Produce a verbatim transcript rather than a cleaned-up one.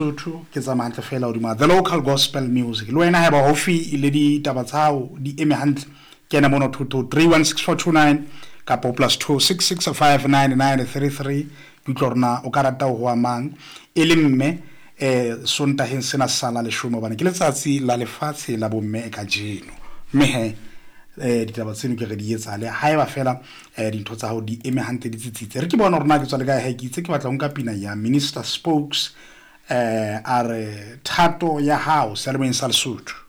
Sotho ke tsa mantle fela hodima the local gospel music le wena ha ba hofi le di taba tsa hao di eme hantle kena mono two two three one six four two nine kapo plus two six six five nine nine three three ditlorna o ka rata ho wa mang e le mme eh sontaheng sena sala le shome bana ke letsatsi la lefatshe la bomme ka jeno mme he eh ditaba tseno ke re di etsa le ha eba fela eh dintho tsa ho di eme hantle di tsitsitse re ke bona rona ke tswa le ka ha ke itse ke batla ho nka pina ya Minister Spokes eh are thato ya hao Selmeng sa Lesotho